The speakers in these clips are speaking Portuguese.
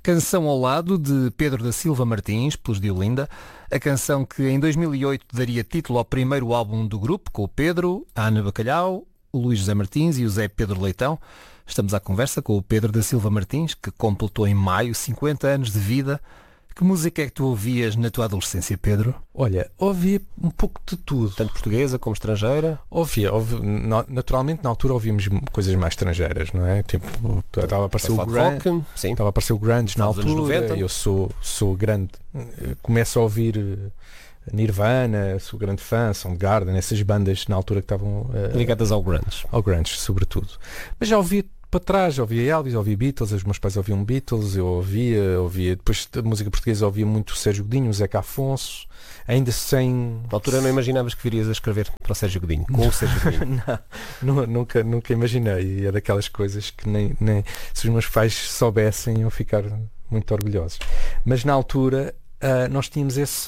Canção ao Lado, de Pedro da Silva Martins, pelos Diolinda. A canção que em 2008 daria título ao primeiro álbum do grupo, com o Pedro, a Ana Bacalhau, o Luís José Martins e o Zé Pedro Leitão. Estamos à conversa com o Pedro da Silva Martins, que completou em maio 50 anos de vida. Que música é que tu ouvias na tua adolescência, Pedro? Olha, ouvia um pouco de tudo. Tanto portuguesa como estrangeira? Naturalmente, na altura ouvíamos coisas mais estrangeiras, não é? Tipo, estava a aparecer o grunge, estava a aparecer o grunge na altura. Eu sou grande, começo a ouvir Nirvana, sou grande fã, Soundgarden, essas bandas na altura que estavam ligadas ao grunge, sobretudo. Mas já ouvia para trás, ouvia Elvis, ouvia Beatles, os meus pais ouviam Beatles, eu ouvia depois da música portuguesa ouvia muito Sérgio Godinho, Zeca Afonso, ainda sem... Na altura não imaginavas que virias a escrever para o Sérgio Godinho, com o Sérgio Godinho? Não, nunca imaginei, e é daquelas coisas que nem se os meus pais soubessem iam ficar muito orgulhosos. Mas na altura nós tínhamos esse...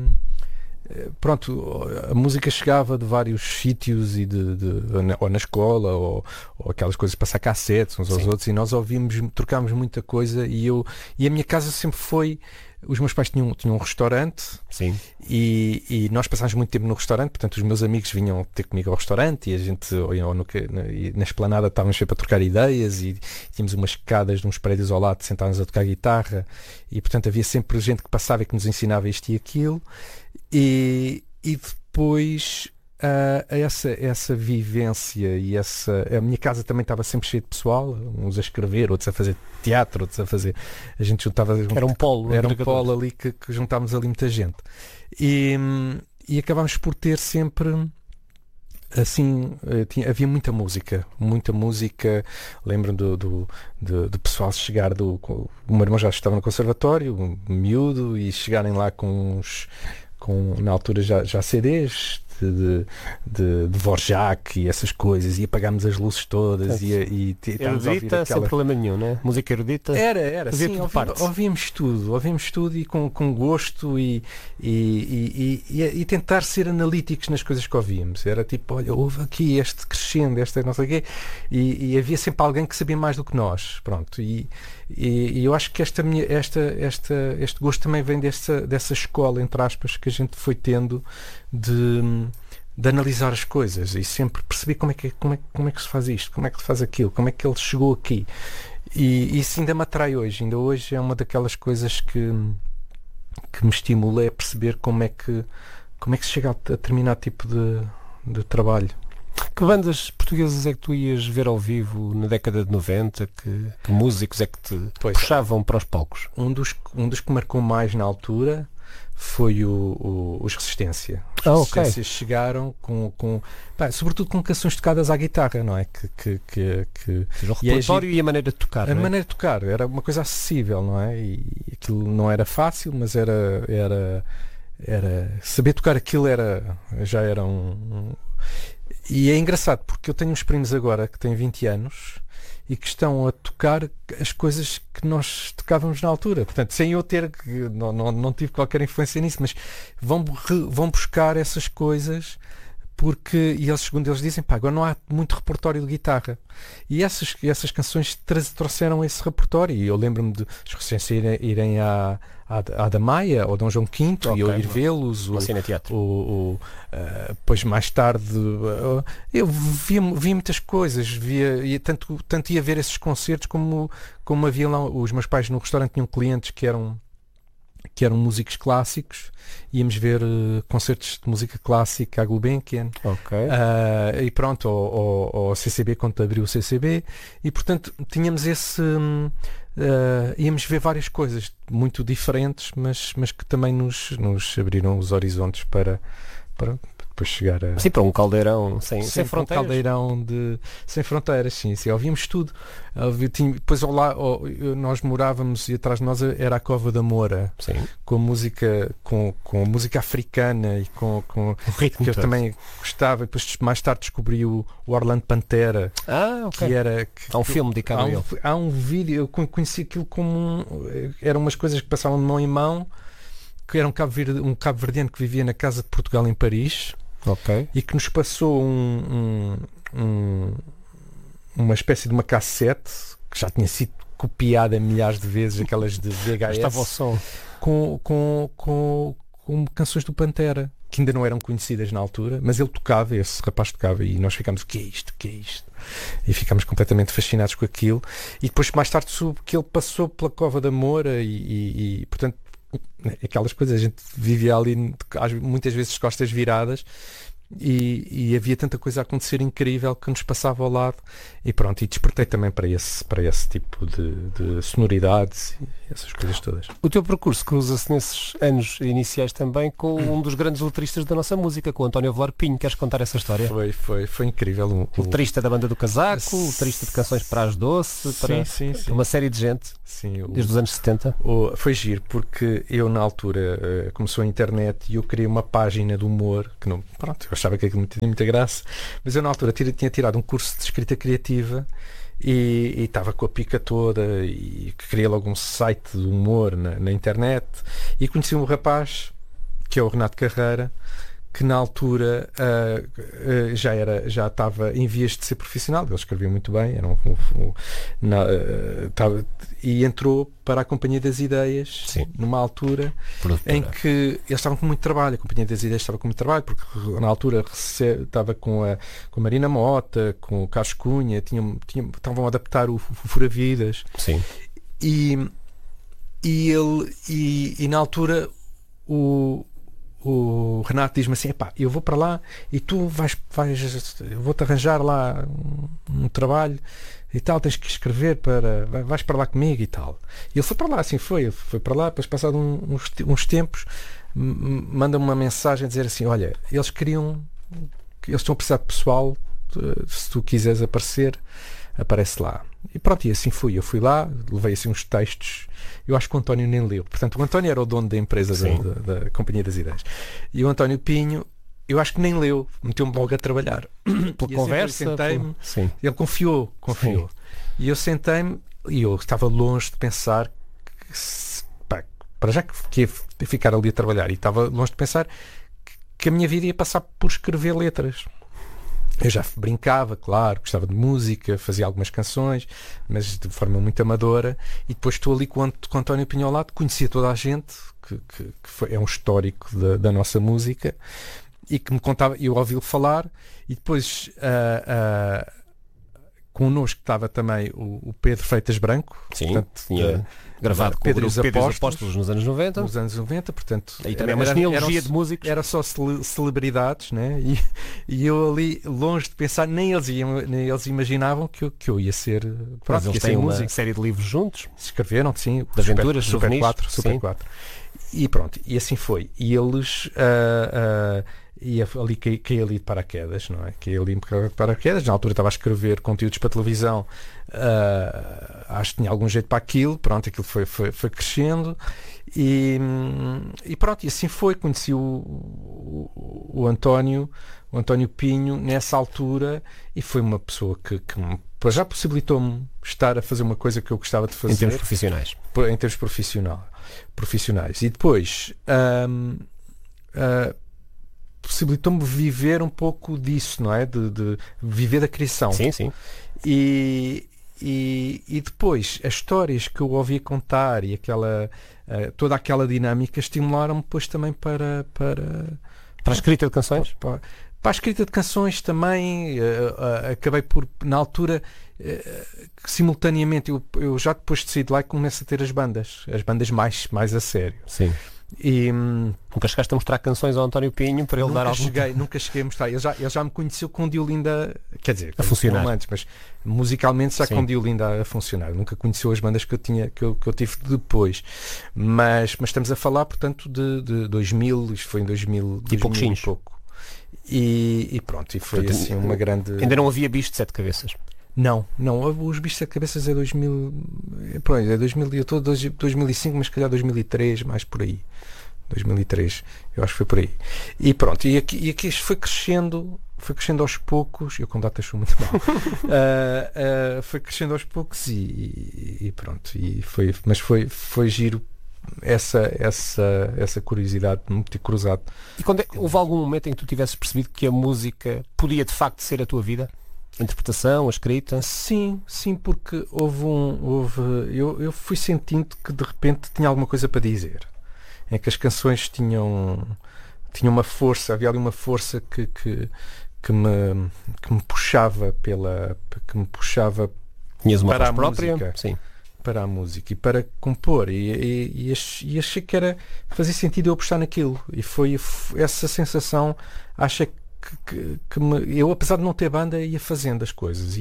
Pronto, a música chegava de vários sítios e ou na escola ou aquelas coisas para passar cassetes uns aos outros, e nós trocámos muita coisa, e a minha casa sempre foi... Os meus pais tinham um restaurante. Sim. E nós passámos muito tempo no restaurante, portanto os meus amigos vinham ter comigo ao restaurante, e a gente na esplanada estávamos sempre a trocar ideias, e tínhamos umas escadas de uns prédios ao lado, sentávamos a tocar guitarra, e portanto havia sempre gente que passava e que nos ensinava isto e aquilo, e depois essa vivência e a minha casa também estava sempre cheia de pessoal, uns a escrever, outros a fazer teatro, outros a fazer, a gente juntava, era um polo ali que juntávamos ali muita gente, e acabámos por ter sempre assim, havia muita música, lembro do pessoal chegar o meu irmão já estava no conservatório, miúdo, e chegarem lá com na altura já CDs de Dvorak e essas coisas, e apagámos as luzes todas, e erudita, sem problema nenhum, né? Música erudita era sim, ouvíamos tudo e com gosto, e tentar ser analíticos nas coisas que ouvíamos. Era tipo, olha, houve aqui este crescendo, este não sei o quê, e havia sempre alguém que sabia mais do que nós, pronto, e eu acho que este gosto também vem dessa escola, entre aspas, que a gente foi tendo de analisar as coisas e sempre perceber como é que se faz isto, como é que se faz aquilo, como é que ele chegou aqui, e isso ainda me atrai hoje. Ainda hoje é uma daquelas coisas que me estimula, é perceber como é que se chega a determinado tipo de trabalho. Que bandas portuguesas é que tu ias ver ao vivo na década de 90? Que músicos é que te puxavam para os palcos? Um dos que marcou mais na altura foi os Resistência. Os Resistência chegaram sobretudo com canções tocadas à guitarra, não é? O repertório e a maneira de tocar. Maneira de tocar era uma coisa acessível, não é? E aquilo não era fácil, mas era saber tocar aquilo já era E é engraçado porque eu tenho uns primos agora que têm 20 anos e que estão a tocar as coisas que nós tocávamos na altura. Portanto, sem eu não tive qualquer influência nisso, mas vão buscar essas coisas, porque, e eles, segundo eles dizem, agora não há muito repertório de guitarra. E essas canções trouxeram esse repertório. E eu lembro-me de os Resistência irem à da Maia, ou Dom João V, e eu ir vê-los. Depois, mais tarde, eu via muitas coisas. Tanto ia ver esses concertos, como havia lá. Os meus pais no restaurante tinham clientes que eram músicos clássicos, íamos ver concertos de música clássica à Gulbenkian, e pronto, ao CCB, quando abriu o CCB, e portanto tínhamos íamos ver várias coisas muito diferentes, mas que também nos abriram os horizontes para depois chegar a... Sim, para um caldeirão sem fronteiras. Um caldeirão sem fronteiras, sim, ouvíamos tudo. Depois nós morávamos, e atrás de nós era a Cova da Moura, sim, com música africana, e com ritmo que eu também gostava. Depois mais tarde descobri o Orlando Pantera, há um filme dedicado a ele. Há um vídeo, eu conheci aquilo como eram umas coisas que passavam de mão em mão, que era um cabo-verdiano que vivia na Casa de Portugal em Paris, e que nos passou uma espécie de uma cassete que já tinha sido copiada milhares de vezes, aquelas de VHS. Estava o som. Com canções do Pantera, que ainda não eram conhecidas na altura, mas ele tocava, esse rapaz tocava, e nós ficámos, o que é isto? E ficámos completamente fascinados com aquilo. E depois, mais tarde, soube que ele passou pela Cova da Moura e portanto, aquelas coisas, a gente vivia ali muitas vezes de costas viradas. E havia tanta coisa a acontecer incrível que nos passava ao lado, e pronto, e despertei também para esse tipo de sonoridades e essas coisas todas. O teu percurso cruza-se nesses anos iniciais também com um dos grandes letristas da nossa música, com o António Avelar Pinho. Queres contar essa história? Foi incrível. O letrista da Banda do Casaco, o letrista de canções para as Doce, para sim. uma série de gente, desde os anos 70. Foi giro, porque eu na altura começou a internet e eu criei uma página de humor que não, pronto, eu achava que aquilo não tinha muita graça, mas eu na altura tinha tirado um curso de escrita criativa e estava com a pica toda e criei logo um site de humor na internet e conheci um rapaz que é o Renato Carreira, que na altura já estava em vias de ser profissional. Ele escrevia muito bem, e entrou para a Companhia das Ideias. Sim. Numa altura em que eles estavam com muito trabalho. A Companhia das Ideias estava com muito trabalho, porque na altura estava com a Marina Mota, com o Carlos Cunha, estavam a adaptar o Fura-Vidas. Sim. E na altura o Renato diz-me assim, eu vou para lá e tu eu vou-te arranjar lá um trabalho e tal, tens que escrever vais para lá comigo e tal. E ele foi para lá, assim foi para lá, depois passado uns tempos manda-me uma mensagem a dizer assim, olha, eles estão a precisar de pessoal, se tu quiseres aparecer, aparece lá. E pronto, e assim fui. Eu fui lá, levei assim uns textos. Eu acho que o António nem leu. Portanto, o António era o dono da empresa da Companhia das Ideias. E o António Pinho, eu acho que nem leu. Meteu-me logo a trabalhar. Pela conversa. Sentei-me. Ele confiou. Sim. E eu sentei-me e eu estava longe de pensar para já que ia ficar ali a trabalhar. E estava longe de pensar que a minha vida ia passar por escrever letras. Eu já brincava, claro, gostava de música, fazia algumas canções, mas de forma muito amadora, e depois estou ali com o António Pinho ao lado, conhecia toda a gente, que é um histórico da nossa música, e que me contava, eu ouvi-lo falar, e depois connosco estava também o Pedro Freitas Branco. Sim, portanto, tinha gravado com Pedro o Pedro e os Apóstolos nos anos 90. Nos anos 90, portanto... E também uma genealogia de músicos. Era só celebridades, né? E eu ali, longe de pensar, nem eles imaginavam que eu ia ser... Mas eles têm uma série de livros juntos. Escreveram, sim. De aventuras, Super 4. E pronto, e assim foi. E eles... caí ali de paraquedas, não é? Caí ali de paraquedas. Na altura estava a escrever conteúdos para televisão, acho que tinha algum jeito para aquilo. Pronto, aquilo foi crescendo e pronto, e assim foi. Conheci o António Pinho nessa altura e foi uma pessoa que já possibilitou-me estar a fazer uma coisa que eu gostava de fazer. Em termos profissionais. Em termos profissionais. E depois... possibilitou-me viver um pouco disso, não é? De viver da criação. Sim. E depois as histórias que eu ouvia contar e toda aquela dinâmica estimularam-me depois também para a escrita de canções? Para a escrita de canções também. Acabei por, na altura, simultaneamente, eu já depois de sair de lá começo a ter as bandas mais a sério. Sim. E nunca chegaste a mostrar canções ao António Pinho para ele dar algum... Nunca cheguei a mostrar. Ele já me conheceu com Diolinda, quer dizer, a funcionar antes, mas musicalmente já com Diolinda a funcionar. Nunca conheceu as bandas que eu tive depois. Mas estamos a falar, portanto, de 2000, isto foi em 2000 e pouquinhos. Pouco. E pronto, e foi assim uma grande... Ainda não havia Bicho de Sete Cabeças? Não, os Bichos de Sete Cabeças é 2000, é 2000, eu estou 2005, mas se calhar 2003, mais por aí. 2003, eu acho que foi por aí. E pronto, e aqui isto foi crescendo aos poucos. Eu com datas sou muito mal. Foi crescendo aos poucos e pronto, mas foi giro essa curiosidade, muito cruzado. E quando houve algum momento em que tu tivesses percebido que a música podia de facto ser a tua vida? A interpretação, a escrita? Sim, porque eu fui sentindo que de repente tinha alguma coisa para dizer. Em que as canções tinham uma força, havia ali uma força que me puxava Tinhas uma para voz a própria? música. Sim. Para a música e para compor e achei que fazia sentido eu apostar naquilo e foi essa sensação. Acho que eu, apesar de não ter banda, ia fazendo as coisas,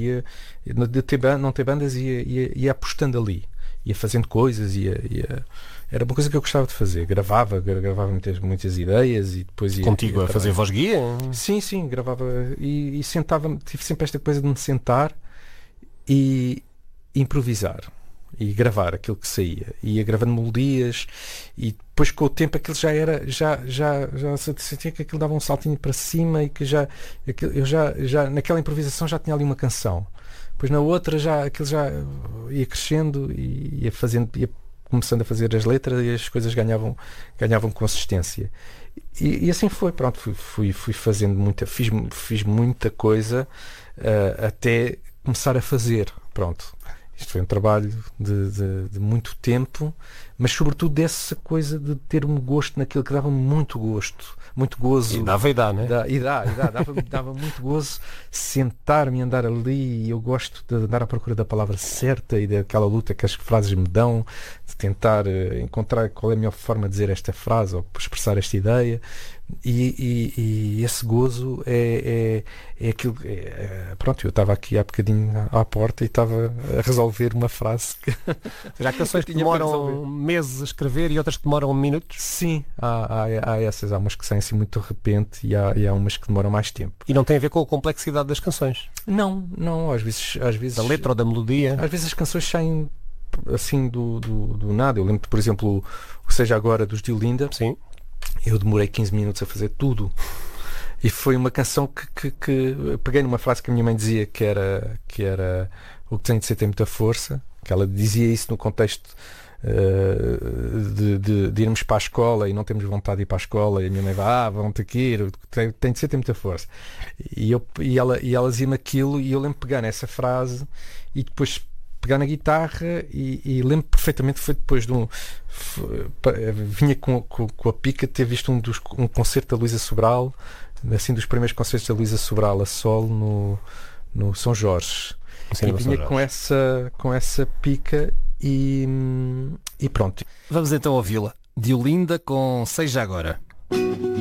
não ter bandas, ia apostando ali, ia fazendo coisas, era uma coisa que eu gostava de fazer. Gravava muitas ideias e depois ia Contigo a fazer voz guia? Sim, gravava e sentava-me, tive sempre esta coisa de me sentar e improvisar e gravar aquilo que saía, ia gravando melodias e depois com o tempo aquilo já sentia que aquilo dava um saltinho para cima e que eu já naquela improvisação já tinha ali uma canção, depois na outra aquilo já ia crescendo e ia começando a fazer as letras e as coisas ganhavam consistência e assim foi, pronto, fui fazendo fiz muita coisa até começar a fazer, pronto. Isto foi um trabalho de muito tempo, mas sobretudo dessa coisa de ter um gosto naquilo que dava muito gozo. E dava e dá, né? Dava muito gozo sentar-me e andar ali, e eu gosto de andar à procura da palavra certa e daquela luta que as frases me dão, de tentar encontrar qual é a melhor forma de dizer esta frase ou expressar esta ideia. E esse gozo é aquilo. Pronto, eu estava aqui há bocadinho à porta e estava a resolver uma frase que já canções que demoram meses a escrever e outras que demoram minutos? Sim, há essas, há umas que saem assim muito de repente e há umas que demoram mais tempo. E não tem a ver com a complexidade das canções? Não, às vezes da letra ou da melodia? Às vezes as canções saem assim do nada. Eu lembro, por exemplo, o Seja Agora dos Diolinda. Sim. Eu demorei 15 minutos a fazer tudo. E foi uma canção que peguei numa frase que a minha mãe dizia que era o que tem de ser tem muita força, que ela dizia isso no contexto de irmos para a escola e não temos vontade de ir para a escola, e a minha mãe vai, vão ter que ir, tem de ser tem muita força. E ela dizia-me aquilo e eu lembro de pegar nessa frase e depois pegar na guitarra e lembro perfeitamente, foi depois de vinha com a pica de ter visto um concerto da Luísa Sobral, assim dos primeiros concertos da Luísa Sobral a solo no São Jorge. Sim, e vinha com essa pica e pronto. Vamos então ouvi-la. Diolinda com Seja Agora.